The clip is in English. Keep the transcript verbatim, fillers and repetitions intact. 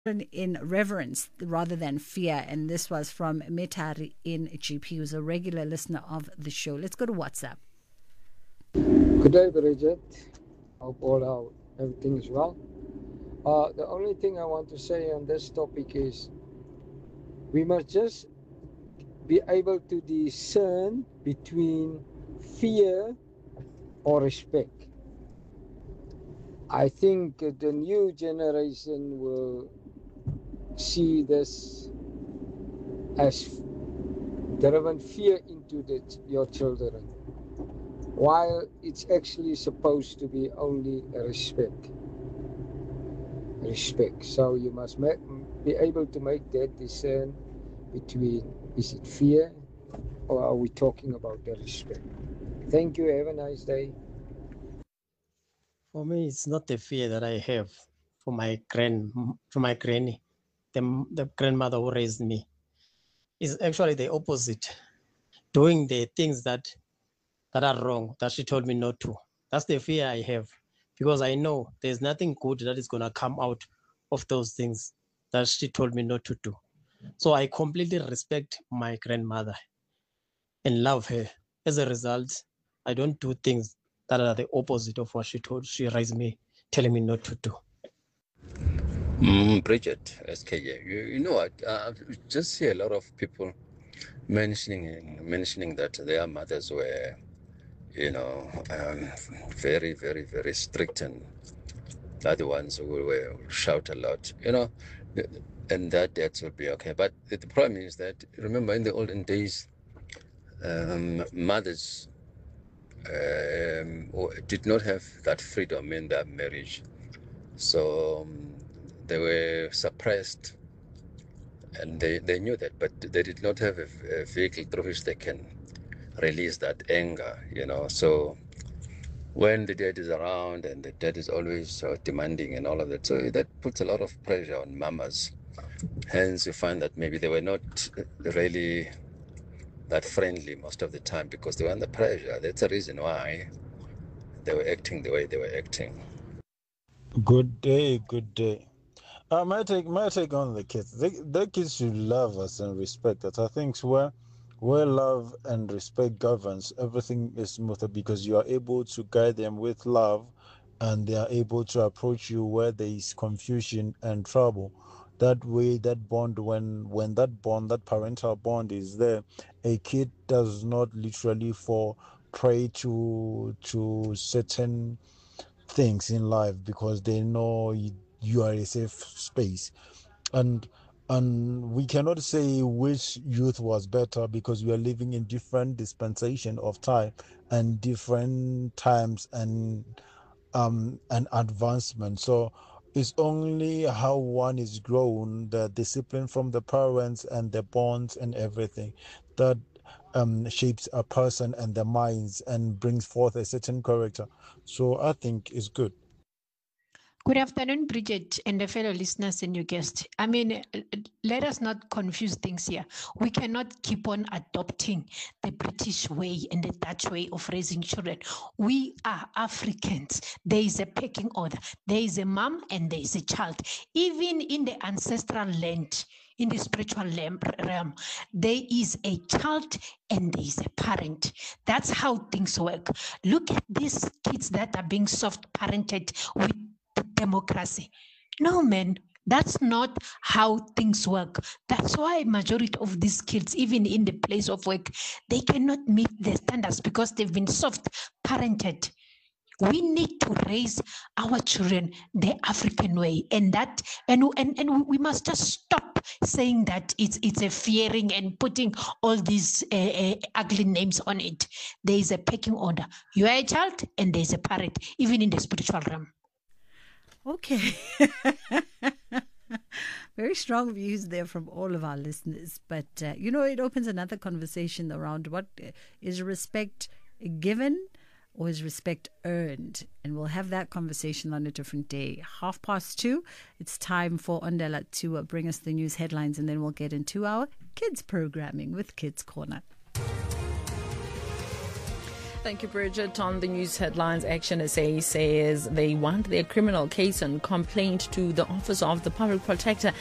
in reverence rather than fear. And this was from Metari in G P, who's a regular listener of the show. Let's go to WhatsApp. Good day, Bridget. Hope all our, everything is well. Uh, the only thing I want to say on this topic is we must just be able to discern between fear or respect. I think the new generation will see this as driven fear into the, your children, while it's actually supposed to be only a respect. Respect. So you must make, be able to make that discern between, is it fear or are we talking about the respect? Thank you. Have a nice day. For me, it's not the fear that I have for my grand, for my granny, the, the grandmother who raised me. It's actually the opposite, doing the things that that are wrong, that she told me not to. That's the fear I have, because I know there's nothing good that is going to come out of those things that she told me not to do. So I completely respect my grandmother and love her. As a result, I don't do things that are the opposite of what she told, she raised me, telling me not to do. Mm, Bridget, S K A, you, you know what? Uh, I just see a lot of people mentioning mentioning that their mothers were, you know, um, very, very, very strict, and they're the ones who will shout a lot, you know, and that that will be okay. But the problem is that, remember, in the olden days, um, mothers um, did not have that freedom in their marriage. So um, they were suppressed, and they, they knew that, but they did not have a, a vehicle through which they can release that anger, you know. So when the dad is around and the dad is always uh, demanding and all of that, so that puts a lot of pressure on mamas. Hence, you find that maybe they were not really that friendly most of the time because they were under pressure. That's the reason why they were acting the way they were acting. Good day, good day. Uh, my take, my take on the kids. They, the kids should love us and respect us. I think where, where love and respect governs, everything is smoother because you are able to guide them with love, and they are able to approach you where there is confusion and trouble. That way, that bond, when when that bond, that parental bond is there, a kid does not literally fall prey to to certain things in life because they know you, you are a safe space. and and we cannot say which youth was better because we are living in different dispensation of time and different times and um and advancement. So it's only how one is grown, the discipline from the parents and the bonds and everything, that um shapes a person and the minds and brings forth a certain character. So I think it's good. Good afternoon, Bridget, and the fellow listeners and your guest. I mean, let us not confuse things here. We cannot keep on adopting the British way and the Dutch way of raising children. We are Africans. There is a pecking order. There is a mom and there is a child. Even in the ancestral land, in the spiritual realm, there is a child and there is a parent. That's how things work. Look at these kids that are being soft parented with democracy. No, man, that's not how things work. That's why majority of these kids, even in the place of work, they cannot meet the standards because they've been soft parented. We need to raise our children the African way, and that and and, and we must just stop saying that it's it's a fearing and putting all these uh, uh, ugly names on it. There is a pecking order. You are a child and there is a parent, even in the spiritual realm. Okay. Very strong views there from all of our listeners. But, uh, you know, it opens another conversation around what is respect given or is respect earned? And we'll have that conversation on a different day. Half past two, it's time for Ondela to uh, bring us the news headlines, and then we'll get into our kids programming with Kids Corner. Thank you, Bridget. On the news headlines, Action S A says they want their criminal case and complaint to the Office of the Public Protector